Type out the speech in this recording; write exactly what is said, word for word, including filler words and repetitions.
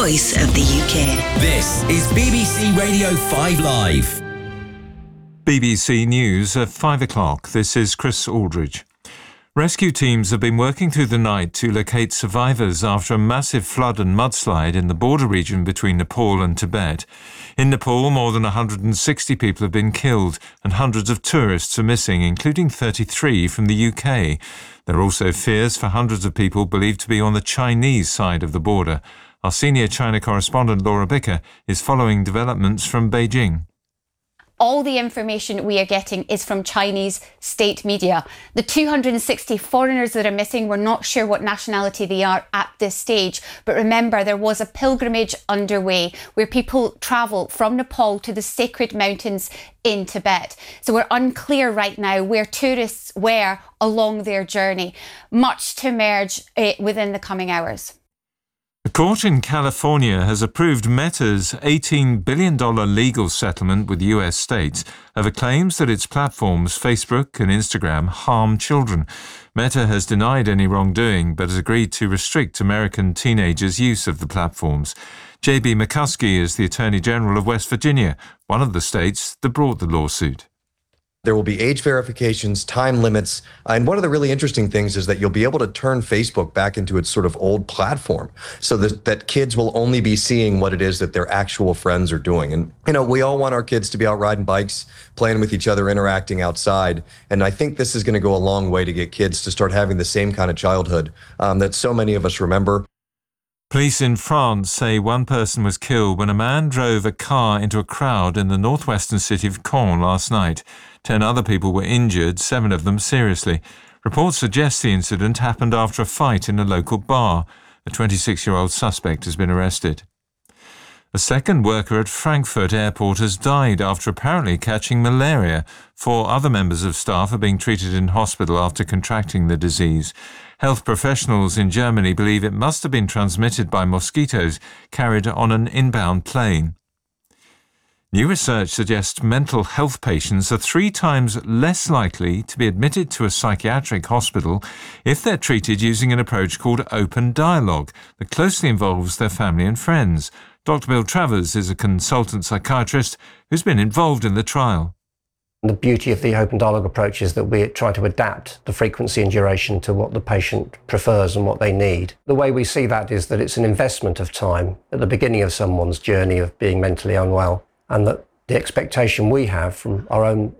voice of the U K. This is B B C Radio five Live. B B C News at five o'clock. This is Chris Aldridge. Rescue teams have been working through the night to locate survivors after a massive flood and mudslide in the border region between Nepal and Tibet. In Nepal, more than one hundred sixty people have been killed and hundreds of tourists are missing, including thirty-three from the U K. There are also fears for hundreds of people believed to be on the Chinese side of the border. Our senior China correspondent Laura Bicker is following developments from Beijing. All the information we are getting is from Chinese state media. The two hundred sixty foreigners that are missing, we're not sure what nationality they are at this stage. But remember, there was a pilgrimage underway where people travel from Nepal to the sacred mountains in Tibet. So we're unclear right now where tourists were along their journey. Much to emerge uh, within the coming hours. A court in California has approved Meta's eighteen billion dollars legal settlement with U S states over claims that its platforms, Facebook and Instagram, harm children. Meta has denied any wrongdoing but has agreed to restrict American teenagers' use of the platforms. J B McCuskey is the Attorney General of West Virginia, one of the states that brought the lawsuit. There will be age verifications, time limits, and one of the really interesting things is that you'll be able to turn Facebook back into its sort of old platform so that, that kids will only be seeing what it is that their actual friends are doing. And, you know, we all want our kids to be out riding bikes, playing with each other, interacting outside. And I think this is going to go a long way to get kids to start having the same kind of childhood um, that so many of us remember. Police in France say one person was killed when a man drove a car into a crowd in the northwestern city of Caen last night. Ten other people were injured, seven of them seriously. Reports suggest the incident happened after a fight in a local bar. A twenty-six-year-old suspect has been arrested. A second worker at Frankfurt Airport has died after apparently catching malaria. Four other members of staff are being treated in hospital after contracting the disease. Health professionals in Germany believe it must have been transmitted by mosquitoes carried on an inbound plane. New research suggests mental health patients are three times less likely to be admitted to a psychiatric hospital if they're treated using an approach called open dialogue that closely involves their family and friends. Doctor Bill Travers is a consultant psychiatrist who's been involved in the trial. The beauty of the open dialogue approach is that we try to adapt the frequency and duration to what the patient prefers and what they need. The way we see that is that it's an investment of time at the beginning of someone's journey of being mentally unwell, and that the expectation we have from our own